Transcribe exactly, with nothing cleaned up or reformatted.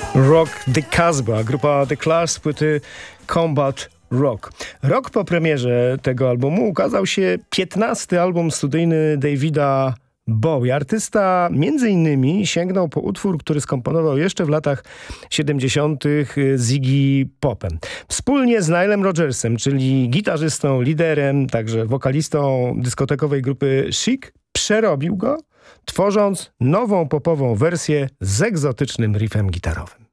Rock the Casbah, grupa The Clash z płyty Combat Rock. Rok po premierze tego albumu ukazał się piętnasty album studyjny Davida Bowie. Artysta między innymi sięgnął po utwór, który skomponował jeszcze w latach siedemdziesiątych z Iggy Popem. Wspólnie z Nilem Rodgersem, czyli gitarzystą, liderem, także wokalistą dyskotekowej grupy Chic, przerobił go, tworząc nową popową wersję z egzotycznym riffem gitarowym.